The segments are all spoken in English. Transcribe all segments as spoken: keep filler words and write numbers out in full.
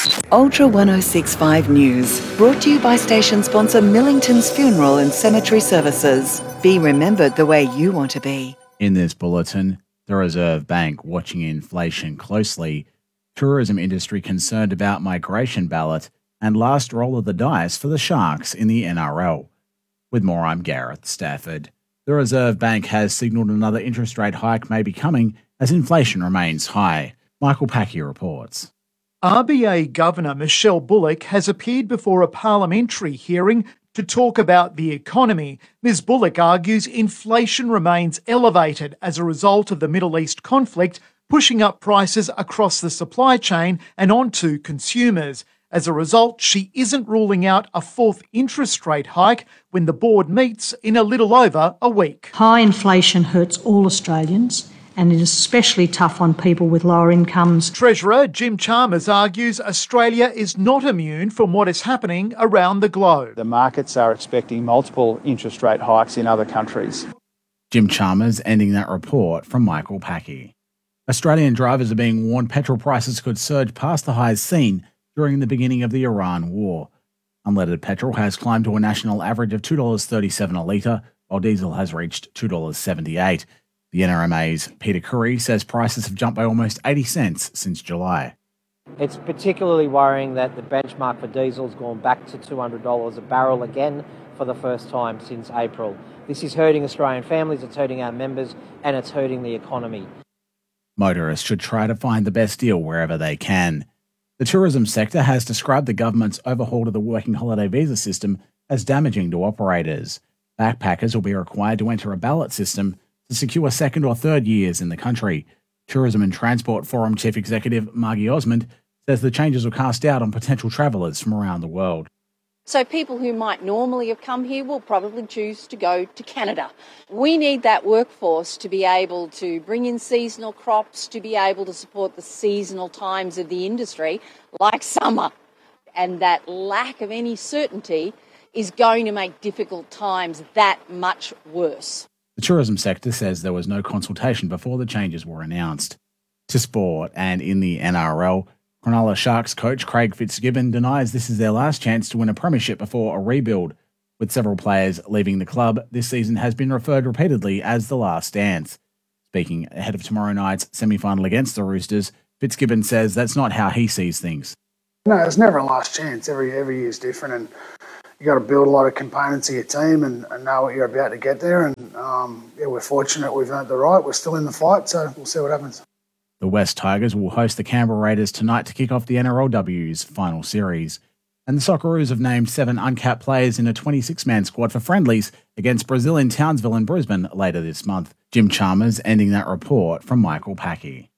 Ultra one oh six point five News, brought to you by station sponsor Millington's Funeral and Cemetery Services. Be remembered the way you want to be. In this bulletin, the Reserve Bank watching inflation closely, tourism industry concerned about migration ballot, and last roll of the dice for the Sharks in the N R L. With more, I'm Gareth Stafford. The Reserve Bank has signalled another interest rate hike may be coming as inflation remains high. Michael Packy reports. R B A Governor Michelle Bullock has appeared before a parliamentary hearing to talk about the economy. Miz Bullock argues inflation remains elevated as a result of the Middle East conflict, pushing up prices across the supply chain and onto consumers. As a result, she isn't ruling out a fourth interest rate hike when the board meets in a little over a week. High inflation hurts all Australians, and it is especially tough on people with lower incomes. Treasurer Jim Chalmers argues Australia is not immune from what is happening around the globe. The markets are expecting multiple interest rate hikes in other countries. Jim Chalmers ending that report from Michael Packy. Australian drivers are being warned petrol prices could surge past the highs seen during the beginning of the Iran war. Unleaded petrol has climbed to a national average of two dollars thirty-seven a litre, while diesel has reached two dollars seventy-eight. The N R M A's Peter Curry says prices have jumped by almost eighty cents since July. It's particularly worrying that the benchmark for diesel has gone back to two hundred dollars a barrel again for the first time since April. This is hurting Australian families, it's hurting our members, and it's hurting the economy. Motorists should try to find the best deal wherever they can. The tourism sector has described the government's overhaul of the working holiday visa system as damaging to operators. Backpackers will be required to enter a ballot system to secure second or third years in the country. Tourism and Transport Forum Chief Executive Margie Osmond says the changes will cast doubt on potential travellers from around the world. So people who might normally have come here will probably choose to go to Canada. We need that workforce to be able to bring in seasonal crops, to be able to support the seasonal times of the industry, like summer. And that lack of any certainty is going to make difficult times that much worse. The tourism sector says there was no consultation before the changes were announced. To sport, and in the N R L, Cronulla Sharks coach Craig Fitzgibbon denies this is their last chance to win a premiership before a rebuild. With several players leaving the club, this season has been referred repeatedly as the last dance. Speaking ahead of tomorrow night's semi-final against the Roosters, Fitzgibbon says that's not how he sees things. No, it's never a last chance. Every every year is different, and you got to build a lot of components of your team and, and know what you're about to get there. And um, yeah, we're fortunate we've earned the right. We're still in the fight, so we'll see what happens. The West Tigers will host the Canberra Raiders tonight to kick off the N R L W's final series. And the Socceroos have named seven uncapped players in a twenty-six man squad for friendlies against Brazil in Townsville and Brisbane later this month. Jim Chalmers ending that report from Michael Packy.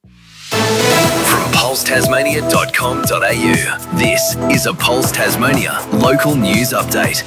From pulse tasmania dot com dot a u, this is a Pulse Tasmania local news update.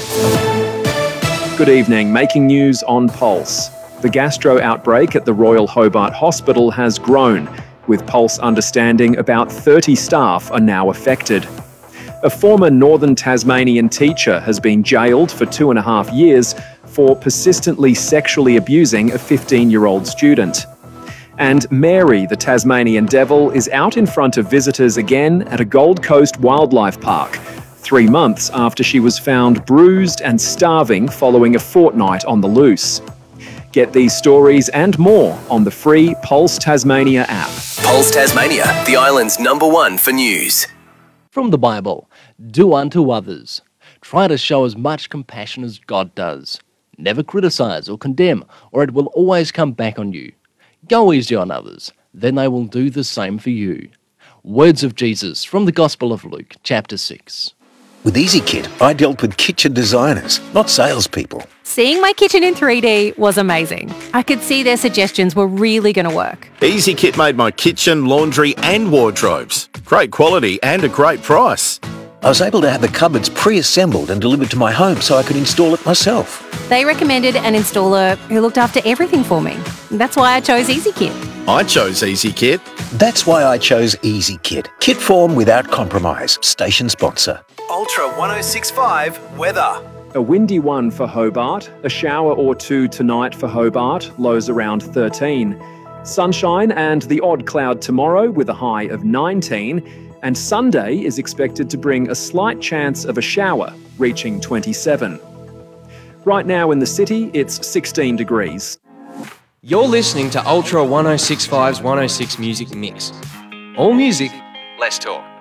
Good evening, making news on Pulse. The gastro outbreak at the Royal Hobart Hospital has grown, with Pulse understanding about thirty staff are now affected. A former Northern Tasmanian teacher has been jailed for two and a half years for persistently sexually abusing a fifteen-year-old student. And Mary, the Tasmanian devil, is out in front of visitors again at a Gold Coast wildlife park, three months after she was found bruised and starving following a fortnight on the loose. Get these stories and more on the free Pulse Tasmania app. Pulse Tasmania, the island's number one for news. From the Bible, do unto others. Try to show as much compassion as God does. Never criticise or condemn, or it will always come back on you. Go easy on others, then they will do the same for you. Words of Jesus from the Gospel of Luke, chapter six. With EasyKit, I dealt with kitchen designers, not salespeople. Seeing my kitchen in three D was amazing. I could see their suggestions were really going to work. EasyKit made my kitchen, laundry and wardrobes. Great quality and a great price. I was able to have the cupboards pre-assembled and delivered to my home so I could install it myself. They recommended an installer who looked after everything for me. That's why I chose EasyKit. I chose EasyKit. That's why I chose EasyKit. Kit form without compromise. Station sponsor. Ultra one oh six point five weather. A windy one for Hobart, a shower or two tonight for Hobart, lows around thirteen. Sunshine and the odd cloud tomorrow with a high of nineteen. And Sunday is expected to bring a slight chance of a shower, reaching twenty-seven. Right now in the city, it's sixteen degrees. You're listening to Ultra ten sixty-five's one oh six Music Mix. All music, less talk.